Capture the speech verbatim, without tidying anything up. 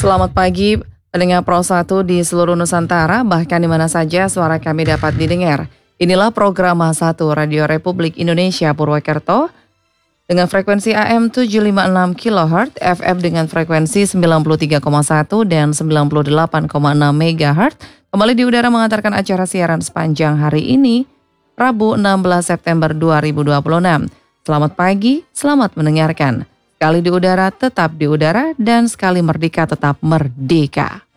Selamat pagi, pendengar Pro satu di seluruh Nusantara, bahkan di mana saja suara kami dapat didengar. Inilah program satu Radio Republik Indonesia Purwokerto dengan frekuensi A M tujuh lima enam kilohertz, F M dengan frekuensi sembilan puluh tiga koma satu dan sembilan puluh delapan koma enam megahertz. Kembali di udara mengantarkan acara siaran sepanjang hari ini, Rabu enam belas September dua ribu dua puluh enam. Selamat pagi, selamat mendengarkan. Sekali di udara tetap di udara dan sekali merdeka tetap merdeka.